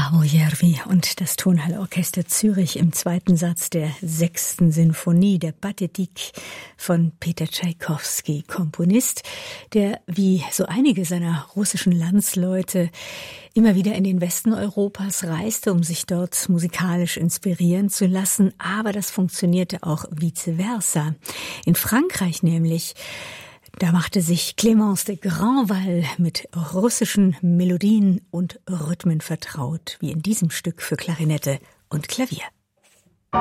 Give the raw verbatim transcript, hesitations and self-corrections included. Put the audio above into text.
Paavo Järvi und das Tonhalle-Orchester Zürich im zweiten Satz der sechsten Sinfonie, der Pathetique von Peter Tschaikowski, Komponist, der wie so einige seiner russischen Landsleute immer wieder in den Westen Europas reiste, um sich dort musikalisch inspirieren zu lassen. Aber das funktionierte auch vice versa. In Frankreich nämlich, da machte sich Clémence de Grandval mit russischen Melodien und Rhythmen vertraut, wie in diesem Stück für Klarinette und Klavier.